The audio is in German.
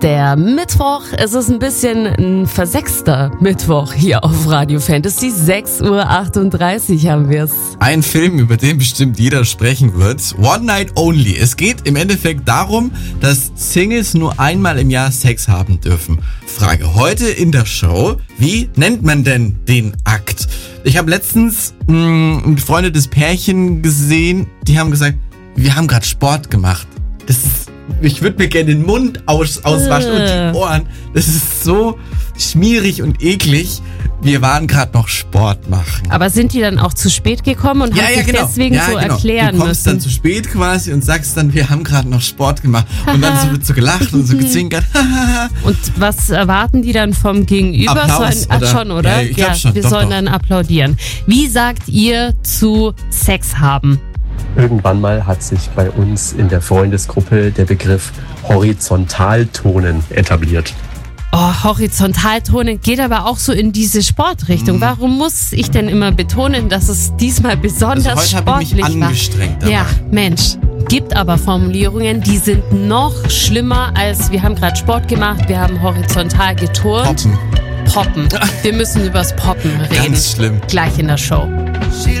der Mittwoch. Es ist ein bisschen ein versechster Mittwoch hier auf Radio Fantasy. 6:38 Uhr haben wir es. Ein Film, über den bestimmt jeder sprechen wird. One Night Only. Es geht im Endeffekt darum, dass Singles nur einmal im Jahr Sex haben dürfen. Frage heute in der Show: Wie nennt man denn den Akt? Ich habe letztens ein befreundetes Pärchen gesehen, die haben gesagt, wir haben gerade Sport gemacht. Ich würde mir gerne den Mund auswaschen und die Ohren. Das ist so schmierig und eklig. Wir waren gerade noch Sport machen. Aber sind die dann auch zu spät gekommen und haben sich deswegen so erklären müssen? Du kommst dann zu spät quasi und sagst dann, wir haben gerade noch Sport gemacht. Und dann wird so gelacht und so gezwinkert. Und was erwarten die dann vom Gegenüber? Applaus, schon, oder? Ja, ich glaub schon. Wir sollen dann applaudieren. Wie sagt ihr zu Sex haben? Irgendwann mal hat sich bei uns in der Freundesgruppe der Begriff Horizontaltonen etabliert. Oh, Horizontaltonen geht aber auch so in diese Sportrichtung. Warum muss ich denn immer betonen, dass es diesmal besonders sportlich war? Heute habe ich mich angestrengt dabei. Ja, Mensch. Gibt aber Formulierungen, die sind noch schlimmer als wir haben gerade Sport gemacht, wir haben horizontal geturnt. Poppen. Wir müssen übers Poppen reden. Ganz schlimm. Gleich in der Show.